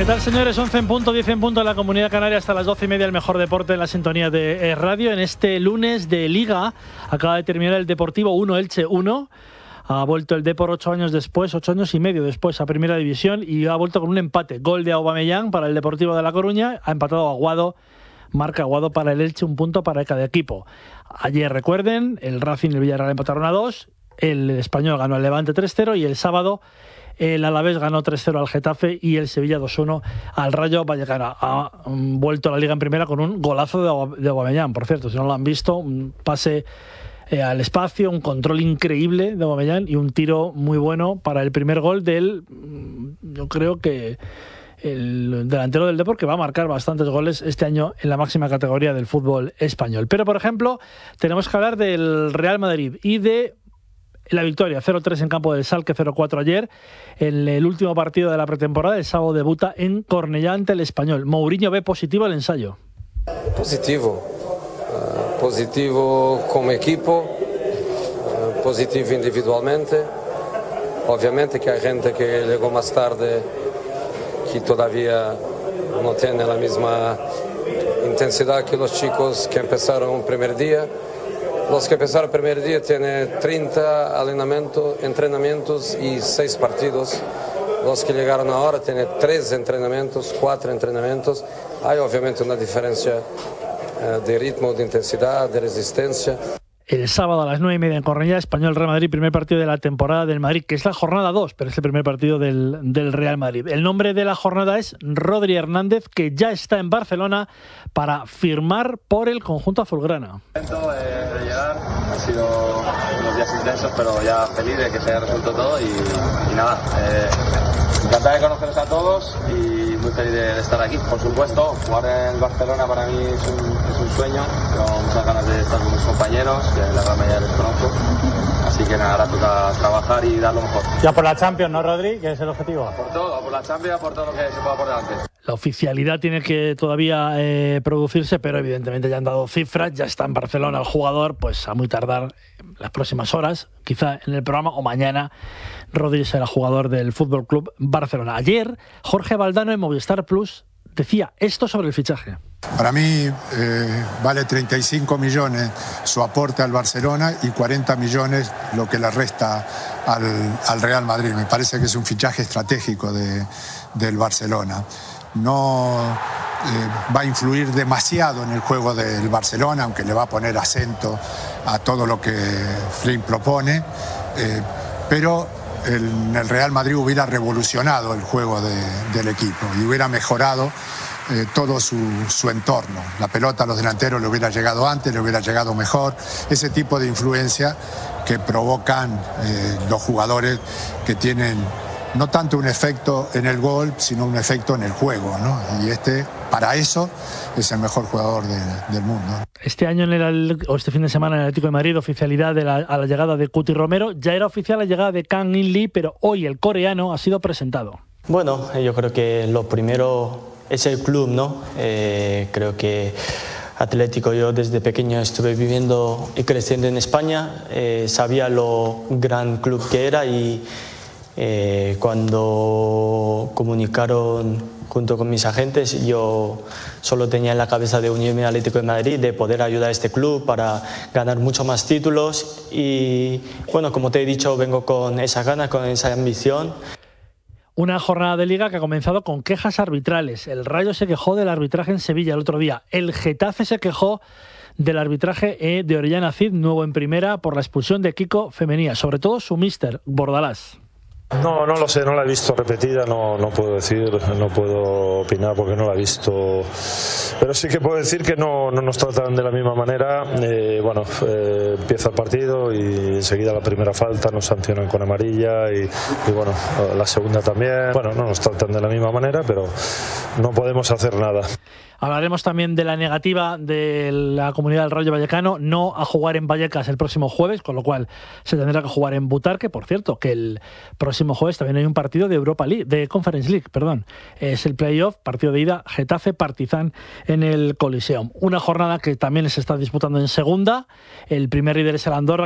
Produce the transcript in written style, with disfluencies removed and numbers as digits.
¿Qué tal, señores? 11 en punto, 10 en punto en la Comunidad Canaria, hasta las 12:30, el mejor deporte en la sintonía de radio. En este lunes de Liga acaba de terminar el Deportivo 1, Elche 1. Ha vuelto el Depor 8 años después, 8 años y medio después, a Primera División, y ha vuelto con un empate. Gol de Aubameyang para el Deportivo de La Coruña, ha empatado Aguado, marca Aguado para el Elche, un punto para cada equipo. Ayer, recuerden, el Racing y el Villarreal empataron a 2, el Español ganó al Levante 3-0 y el sábado el Alavés ganó 3-0 al Getafe y el Sevilla 2-1 al Rayo Vallecano. Ha vuelto a la Liga en Primera con un golazo de Aubameyang, por cierto, si no lo han visto, un pase al espacio, un control increíble de Aubameyang y un tiro muy bueno para el primer gol del, yo creo que el delantero del Depor, que va a marcar bastantes goles este año en la máxima categoría del fútbol español. Pero, por ejemplo, tenemos que hablar del Real Madrid y de la victoria 0-3 en campo del Schalke, 0-4 ayer en el último partido de la pretemporada. El sábado debuta en Cornellá ante el Español. Mourinho ve positivo el ensayo. Positivo como equipo, positivo individualmente. Obviamente que hay gente que llegó más tarde que todavía no tiene la misma intensidad que los chicos que empezaron el primer día. Los que empezaron el primer día tienen 30 entrenamientos y 6 partidos. Los que llegaron ahora tienen 3 entrenamientos, 4 entrenamientos. Hay obviamente una diferencia de ritmo, de intensidad, de resistencia. El sábado a las 9:30 en Cornellá, Español-Real Madrid, primer partido de la temporada del Madrid, que es la jornada 2, pero es el primer partido del Real Madrid. El nombre de la jornada es Rodri Hernández, que ya está en Barcelona para firmar por el conjunto azulgrana. De llegar, han sido unos días intensos, pero ya feliz de que se haya resuelto todo y nada, encantado de conoceros a todos y muy feliz de estar aquí. Por supuesto, jugar en Barcelona para mí es un sueño, tengo muchas ganas de estar con mis compañeros, que la gran mayoría les conozco, así que nada, ahora toca trabajar y dar lo mejor. Ya por la Champions, ¿no, Rodri? ¿Qué es el objetivo? Por todo, por la Champions, por todo lo que se pueda por delante. La oficialidad tiene que todavía producirse, pero evidentemente ya han dado cifras, ya está en Barcelona el jugador, pues a muy tardar las próximas horas, quizá en el programa o mañana, Rodri será jugador del FC Barcelona. Ayer, Jorge Valdano en Movistar Plus decía esto sobre el fichaje. Para mí vale 35 millones su aporte al Barcelona y 40 millones lo que le resta al Real Madrid. Me parece que es un fichaje estratégico del Barcelona. No va a influir demasiado en el juego del Barcelona, aunque le va a poner acento a todo lo que Flynn propone, pero en el Real Madrid hubiera revolucionado el juego del equipo y hubiera mejorado todo su entorno. La pelota a los delanteros le hubiera llegado antes, le hubiera llegado mejor. Ese tipo de influencia que provocan los jugadores que tienen no tanto un efecto en el gol, sino un efecto en el juego, ¿no? Y para eso, es el mejor jugador del mundo. Este año, este fin de semana, en el Atlético de Madrid, oficialidad a la llegada de Cuti Romero. Ya era oficial la llegada de Kang In Lee, pero hoy el coreano ha sido presentado. Bueno, yo creo que lo primero es el club, ¿no? Creo que Atlético, yo desde pequeño estuve viviendo y creciendo en España, sabía lo gran club que era y cuando comunicaron junto con mis agentes, yo solo tenía en la cabeza de unirme al Atlético de Madrid, de poder ayudar a este club para ganar mucho más títulos y bueno, como te he dicho, vengo con esas ganas, con esa ambición. Una jornada de Liga que ha comenzado con quejas arbitrales. El Rayo se quejó del arbitraje en Sevilla el otro día. El Getafe se quejó del arbitraje de Orellana Cid, nuevo en primera, por la expulsión de Kiko Femenía, sobre todo su míster, Bordalás. No lo sé, no la he visto repetida, no puedo decir, no puedo opinar porque no la he visto, pero sí que puedo decir que no nos tratan de la misma manera. Empieza el partido y enseguida la primera falta nos sancionan con amarilla y bueno, la segunda también. Bueno, no nos tratan de la misma manera, pero no podemos hacer nada. Hablaremos también de la negativa de la comunidad del Rayo Vallecano no a jugar en Vallecas el próximo jueves, con lo cual se tendrá que jugar en Butarque. Por cierto, que el próximo jueves también hay un partido de Europa League, de Conference League, perdón. Es el playoff, partido de ida, Getafe-Partizan en el Coliseum. Una jornada que también se está disputando en segunda. El primer líder es el Andorra,